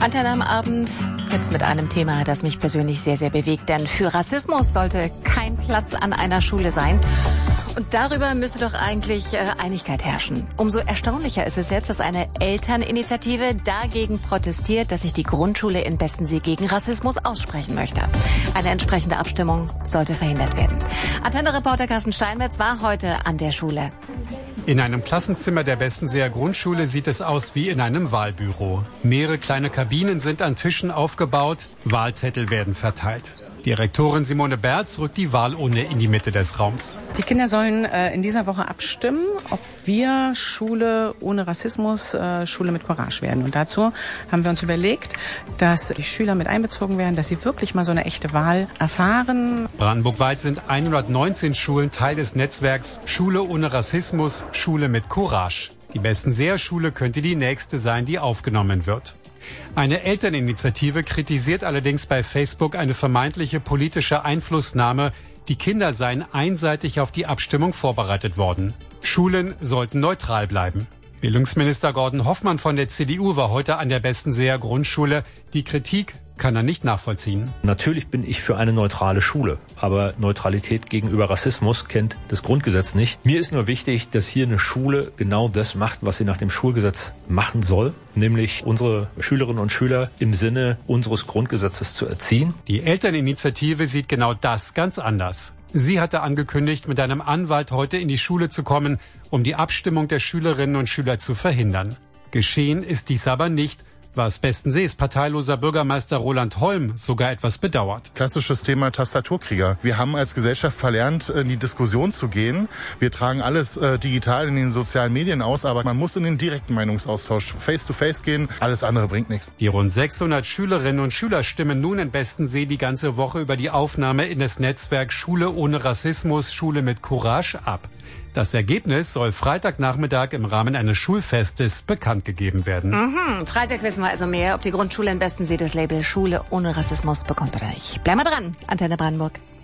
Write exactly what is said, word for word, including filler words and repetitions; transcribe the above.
Antenne am Abend, jetzt mit einem Thema, das mich persönlich sehr, sehr bewegt. Denn für Rassismus sollte kein Platz an einer Schule sein. Und darüber müsste doch eigentlich äh, Einigkeit herrschen. Umso erstaunlicher ist es jetzt, dass eine Elterninitiative dagegen protestiert, dass sich die Grundschule in Bestensee gegen Rassismus aussprechen möchte. Eine entsprechende Abstimmung sollte verhindert werden. Antenne-Reporter Carsten Steinmetz war heute an der Schule. In einem Klassenzimmer der Bestenseer Grundschule sieht es aus wie in einem Wahlbüro. Mehrere kleine Kabinen sind an Tischen aufgebaut, Wahlzettel werden verteilt. Direktorin Simone Berz rückt die Wahlurne in die Mitte des Raums. Die Kinder sollen äh, in dieser Woche abstimmen, ob wir Schule ohne Rassismus, äh, Schule mit Courage werden. Und dazu haben wir uns überlegt, dass die Schüler mit einbezogen werden, dass sie wirklich mal so eine echte Wahl erfahren. Brandenburg-weit sind hundertneunzehn Schulen Teil des Netzwerks Schule ohne Rassismus, Schule mit Courage. Die Bestenseer Schule könnte die nächste sein, die aufgenommen wird. Eine Elterninitiative kritisiert allerdings bei Facebook eine vermeintliche politische Einflussnahme. Die Kinder seien einseitig auf die Abstimmung vorbereitet worden. Schulen sollten neutral bleiben. Bildungsminister Gordon Hoffmann von der C D U war heute an der Bestenseer Grundschule. Die Kritik kann er nicht nachvollziehen. Natürlich bin ich für eine neutrale Schule, aber Neutralität gegenüber Rassismus kennt das Grundgesetz nicht. Mir ist nur wichtig, dass hier eine Schule genau das macht, was sie nach dem Schulgesetz machen soll, nämlich unsere Schülerinnen und Schüler im Sinne unseres Grundgesetzes zu erziehen. Die Elterninitiative sieht genau das ganz anders. Sie hatte angekündigt, mit einem Anwalt heute in die Schule zu kommen, um die Abstimmung der Schülerinnen und Schüler zu verhindern. Geschehen ist dies aber nicht, was Bestensees parteiloser Bürgermeister Roland Holm sogar etwas bedauert. Klassisches Thema Tastaturkrieger. Wir haben als Gesellschaft verlernt, in die Diskussion zu gehen. Wir tragen alles äh, digital in den sozialen Medien aus, aber man muss in den direkten Meinungsaustausch face-to-face gehen. Alles andere bringt nichts. Die rund sechshundert Schülerinnen und Schüler stimmen nun in Bestensee die ganze Woche über die Aufnahme in das Netzwerk Schule ohne Rassismus, Schule mit Courage ab. Das Ergebnis soll Freitagnachmittag im Rahmen eines Schulfestes bekannt gegeben werden. Mhm. Freitag wissen wir also mehr, ob die Grundschule in Bestensee das Label Schule ohne Rassismus bekommt oder nicht. Bleiben wir dran. Antenne Brandenburg.